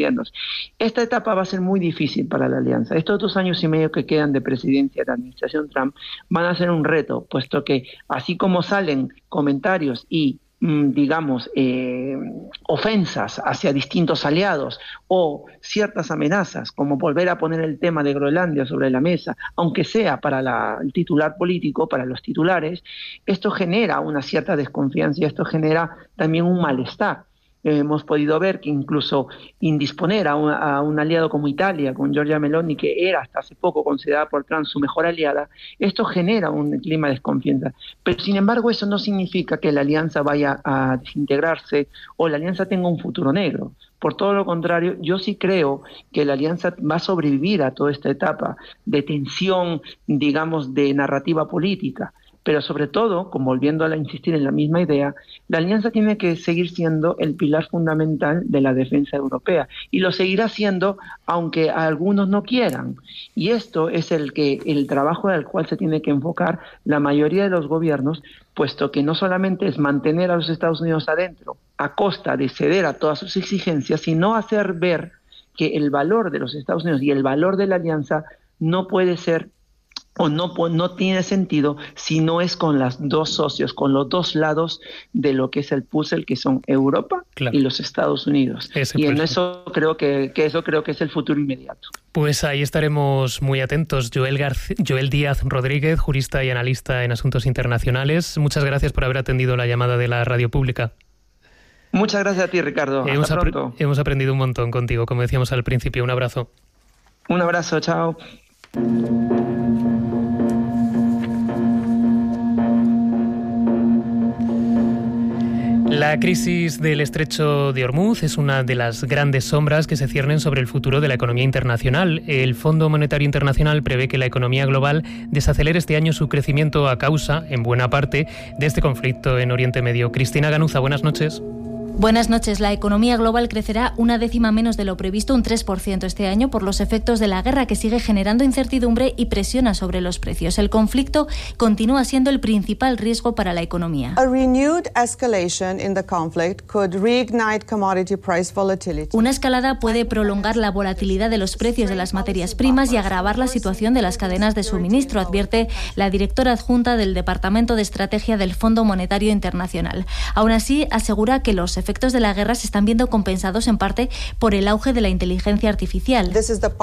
gobiernos. Esta etapa va a ser muy difícil para la alianza. Estos 2 años y medio que quedan de presidencia de la administración Trump van a ser un reto, puesto que así como salen comentarios y ofensas hacia distintos aliados o ciertas amenazas, como volver a poner el tema de Groenlandia sobre la mesa, aunque sea para el titular político, para los titulares, esto genera una cierta desconfianza y esto genera también un malestar. Hemos podido ver que incluso indisponer a un aliado como Italia, con Giorgia Meloni, que era hasta hace poco considerada por Trump su mejor aliada, esto genera un clima de desconfianza. Pero sin embargo eso no significa que la alianza vaya a desintegrarse o la alianza tenga un futuro negro. Por todo lo contrario, yo sí creo que la alianza va a sobrevivir a toda esta etapa de tensión, digamos, de narrativa política. Pero sobre todo, como volviendo a insistir en la misma idea, la alianza tiene que seguir siendo el pilar fundamental de la defensa europea y lo seguirá siendo aunque algunos no quieran. Y esto es el trabajo al cual se tiene que enfocar la mayoría de los gobiernos, puesto que no solamente es mantener a los Estados Unidos adentro a costa de ceder a todas sus exigencias, sino hacer ver que el valor de los Estados Unidos y el valor de la alianza no puede ser o no tiene sentido si no es con los dos socios, con los dos lados de lo que es el puzzle, que son Europa y los Estados Unidos. Y en eso creo que es el futuro inmediato. Pues ahí estaremos muy atentos. Joel Díaz Rodríguez, jurista y analista en asuntos internacionales, muchas gracias por haber atendido la llamada de la radio pública. Muchas gracias a ti, Ricardo. Hasta pronto. Hemos aprendido un montón contigo, como decíamos al principio. Un abrazo. Un abrazo, chao. La crisis del estrecho de Hormuz es una de las grandes sombras que se ciernen sobre el futuro de la economía internacional. El Fondo Monetario Internacional prevé que la economía global desacelere este año su crecimiento a causa, en buena parte, de este conflicto en Oriente Medio. Cristina Ganuza, buenas noches. Buenas noches. La economía global crecerá 1/10 menos de lo previsto, un 3% este año, por los efectos de la guerra que sigue generando incertidumbre y presiona sobre los precios. El conflicto continúa siendo el principal riesgo para la economía. Una escalada puede prolongar la volatilidad de los precios de las materias primas y agravar la situación de las cadenas de suministro, advierte la directora adjunta del Departamento de Estrategia del Fondo Monetario Internacional. Aún así, asegura que los efectos de la guerra se están viendo compensados en parte por el auge de la inteligencia artificial.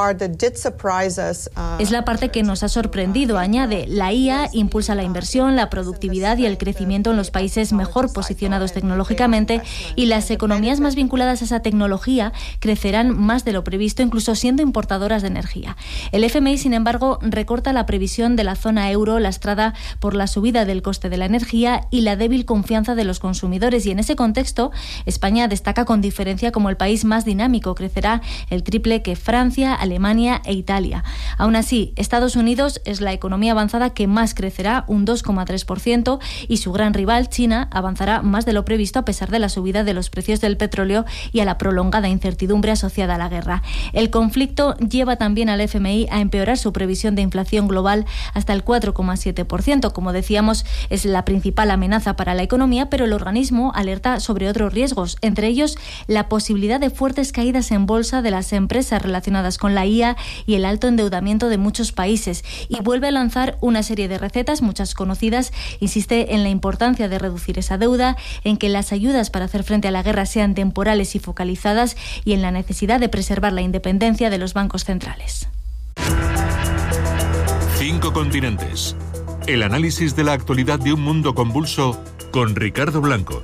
Es la parte que nos ha sorprendido, añade. La IA impulsa la inversión, la productividad y el crecimiento en los países mejor posicionados tecnológicamente, y las economías más vinculadas a esa tecnología crecerán más de lo previsto, incluso siendo importadoras de energía. El FMI, sin embargo, recorta la previsión de la zona euro, lastrada por la subida del coste de la energía y la débil confianza de los consumidores, y en ese contexto España destaca con diferencia como el país más dinámico. Crecerá el triple que Francia, Alemania e Italia. Aún así, Estados Unidos es la economía avanzada que más crecerá, un 2,3%, y su gran rival, China, avanzará más de lo previsto a pesar de la subida de los precios del petróleo y a la prolongada incertidumbre asociada a la guerra. El conflicto lleva también al FMI a empeorar su previsión de inflación global hasta el 4,7%. Como decíamos, es la principal amenaza para la economía, pero el organismo alerta sobre otros riesgos, entre ellos la posibilidad de fuertes caídas en bolsa de las empresas relacionadas con la IA y el alto endeudamiento de muchos países, y vuelve a lanzar una serie de recetas, muchas conocidas. Insiste en la importancia de reducir esa deuda, en que las ayudas para hacer frente a la guerra sean temporales y focalizadas, y en la necesidad de preservar la independencia de los bancos centrales. 5 continentes. El análisis de la actualidad de un mundo convulso con Ricardo Blanco.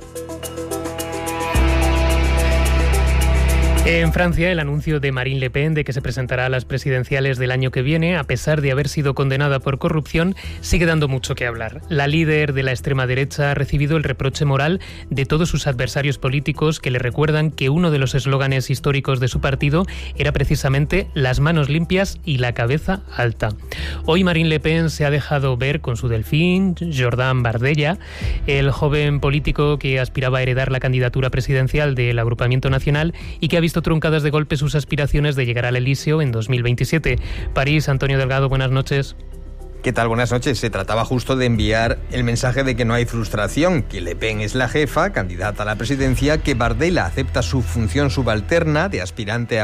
En Francia, el anuncio de Marine Le Pen de que se presentará a las presidenciales del año que viene, a pesar de haber sido condenada por corrupción, sigue dando mucho que hablar. La líder de la extrema derecha ha recibido el reproche moral de todos sus adversarios políticos, que le recuerdan que uno de los eslóganes históricos de su partido era precisamente las manos limpias y la cabeza alta. Hoy Marine Le Pen se ha dejado ver con su delfín, Jordan Bardella, el joven político que aspiraba a heredar la candidatura presidencial del Agrupamiento Nacional y que ha visto truncadas de golpe sus aspiraciones de llegar al Elíseo en 2027. París, Antonio Delgado, buenas noches. ¿Qué tal? Buenas noches. Se trataba justo de enviar el mensaje de que no hay frustración, que Le Pen es la jefa, candidata a la presidencia, que Bardella acepta su función subalterna de aspirante a